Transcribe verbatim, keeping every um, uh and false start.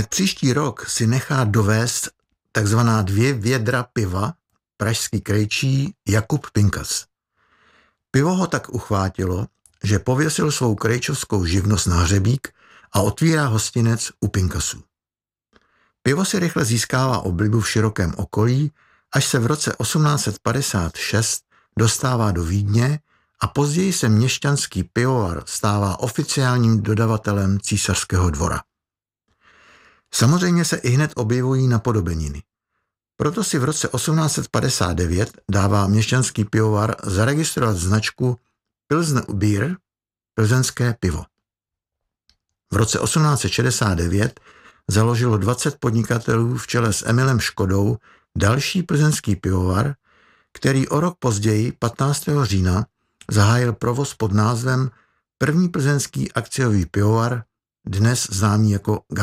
Hned příští rok si nechá dovést takzvaná dvě vědra piva pražský krejčí Jakub Pinkas. Pivo ho tak uchvátilo, že pověsil svou krejčovskou živnost na hřebík a otvírá hostinec u Pinkasů. Pivo si rychle získává oblibu v širokém okolí, až se v roce osmnáct set padesát šest dostává do Vídně a později se měšťanský pivovar stává oficiálním dodavatelem císařského dvora. Samozřejmě se ihned objevují napodobeniny. Proto si v roce osmnáct set padesát devět dává měšťanský pivovar zaregistrovat značku Pilsner Bier, plzeňské pivo. V roce osmnáct set šedesát devět založilo dvacet podnikatelů v čele s Emilem Škodou další plzeňský pivovar, který o rok později, patnáctého října, zahájil provoz pod názvem První plzeňský akciový pivovar, dnes známý jako